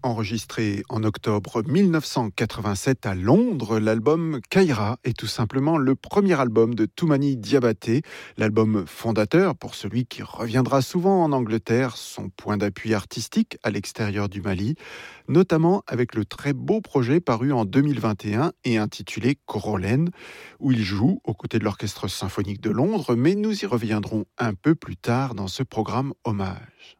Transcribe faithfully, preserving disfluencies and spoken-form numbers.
Enregistré en octobre mille neuf cent quatre-vingt-sept à Londres, l'album Kyra est tout simplement le premier album de Toumani Diabaté, l'album fondateur pour celui qui reviendra souvent en Angleterre, son point d'appui artistique à l'extérieur du Mali, notamment avec le très beau projet paru en deux mille vingt et un et intitulé Korolène, où il joue aux côtés de l'Orchestre symphonique de Londres, mais nous y reviendrons un peu plus tard dans ce programme hommage.